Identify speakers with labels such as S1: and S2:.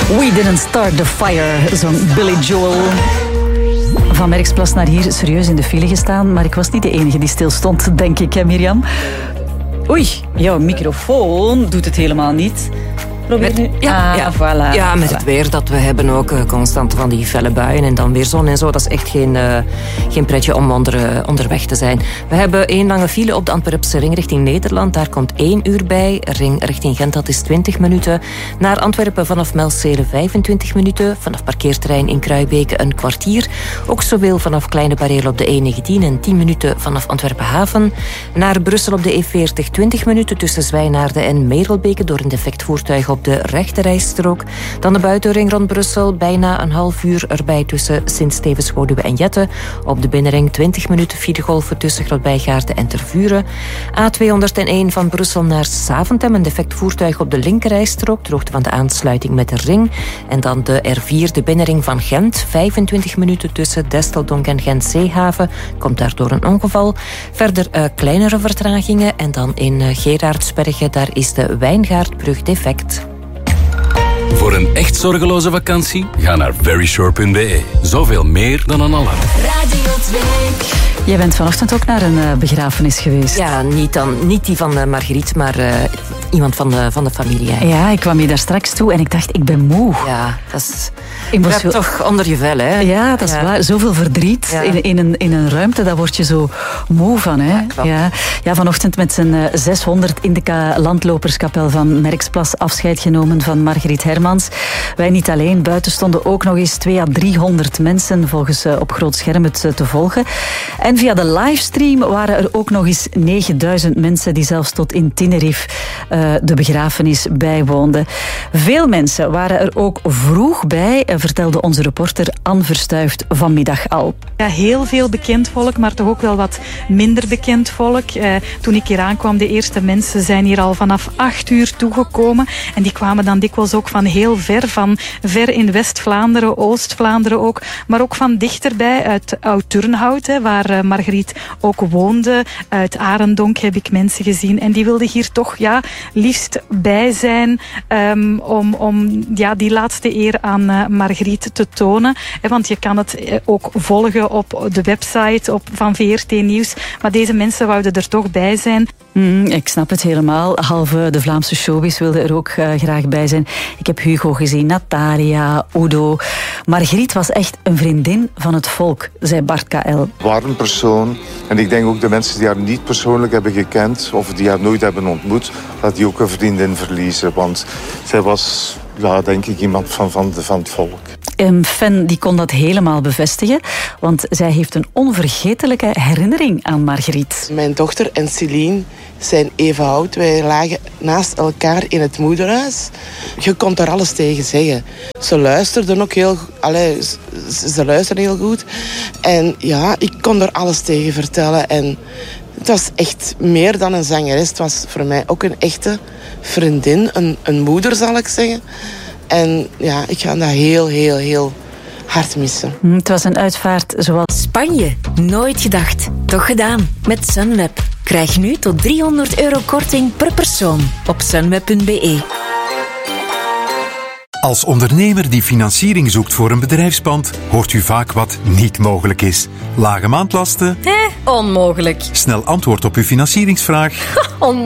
S1: We didn't start the fire, zong Billy Joel. Van Merksplas naar hier serieus in de file gestaan, maar ik was niet de enige die stil stond, denk ik, hè Mirjam? Oei, jouw microfoon doet het helemaal niet.
S2: Ja, met het weer dat we hebben ook constant van die felle buien en dan weer zon en zo. Dat is echt geen pretje om onderweg te zijn. We hebben 1 lange file op de Antwerpse ring richting Nederland. Daar komt 1 uur bij. Ring richting Gent, dat is 20 minuten. Naar Antwerpen vanaf Melzele 25 minuten. Vanaf parkeerterrein in Kruibeke een kwartier. Ook zoveel vanaf Kleine Bareel op de E19 en 10 minuten vanaf Antwerpen Haven. Naar Brussel op de E40 20 minuten tussen Zwijnaarden en Merelbeke door een defect voertuig op de rechterrijstrook. Dan de buitenring rond Brussel, bijna een half uur erbij tussen Sint-Stevens-Woluwe en Jette. Op de binnenring 20 minuten filegolven tussen Grootbijgaarden en Tervuren. A201 van Brussel naar Saventem, een defect voertuig op de linkerrijstrook, ter hoogte van de aansluiting met de ring. En dan de R4, de binnenring van Gent, 25 minuten tussen Desteldonk en Gent-Zeehaven. Komt daardoor een ongeval. Verder kleinere vertragingen en dan in Gerardsbergen, daar is de Wijngaardbrug defect.
S3: Voor een echt zorgeloze vakantie, ga naar veryshore.be. Zoveel meer dan een alarm.
S4: Radio 2.
S1: Jij bent vanochtend ook naar een begrafenis geweest.
S2: Ja, niet die van Margriet, maar iemand van de familie. Hè.
S1: Ja, ik kwam hier daar straks toe en ik dacht, ik ben moe.
S2: Ja, dat is... Je hebt toch onder je vel, hè?
S1: Ja, dat is waar. Zoveel verdriet in een ruimte, daar word je zo moe van, hè? Ja, vanochtend met zijn 600 Indica landloperskapel van Merksplas afscheid genomen van Margriet Hermans. Wij niet alleen, buiten stonden ook nog eens 200 à 300 mensen volgens op groot scherm het te volgen. En via de livestream waren er ook nog eens 9000 mensen die zelfs tot in Tenerife de begrafenis bijwoonden. Veel mensen waren er ook vroeg bij, vertelde onze reporter Anne Verstuift vanmiddag al.
S5: Ja, heel veel bekend volk, maar toch ook wel wat minder bekend volk. Toen ik hier aankwam, de eerste mensen zijn hier al vanaf 8 uur toegekomen. En die kwamen dan dikwijls ook van heel ver, van ver in West-Vlaanderen, Oost-Vlaanderen ook. Maar ook van dichterbij, uit Oud-Turnhout, waar Margriet ook woonde. Uit Arendonk heb ik mensen gezien. En die wilden hier toch liefst bij zijn om die laatste eer aan Margriet te tonen. Want je kan het ook volgen op de website van VRT Nieuws. Maar deze mensen wouden er toch bij zijn.
S1: Ik snap het helemaal. Halve de Vlaamse showbiz wilde er ook graag bij zijn. Ik heb Hugo gezien, Natalia, Udo. Margriet was echt een vriendin van het volk, zei Bart KL.
S6: Warm persoon. En ik denk ook de mensen die haar niet persoonlijk hebben gekend of die haar nooit hebben ontmoet, dat die ook een vriendin verliezen. Want zij was, denk ik, iemand van het volk.
S1: Een fan die kon dat helemaal bevestigen, want zij heeft een onvergetelijke herinnering aan Margriet.
S7: Mijn dochter en Celine zijn even oud. Wij lagen naast elkaar in het moederhuis. Je kon daar alles tegen zeggen. Ze luisterden ook ze luisterden heel goed. En ja, ik kon er alles tegen vertellen. En het was echt meer dan een zangeres. Het was voor mij ook een echte vriendin, een moeder zal ik zeggen. En ja, ik ga dat heel, heel, heel hard missen.
S1: Het was een uitvaart zoals...
S4: Spanje, nooit gedacht. Toch gedaan. Met Sunweb. Krijg nu tot €300 korting per persoon op sunweb.be.
S8: Als ondernemer die financiering zoekt voor een bedrijfspand, hoort u vaak wat niet mogelijk is. Lage maandlasten?
S4: Onmogelijk.
S8: Snel antwoord op uw financieringsvraag?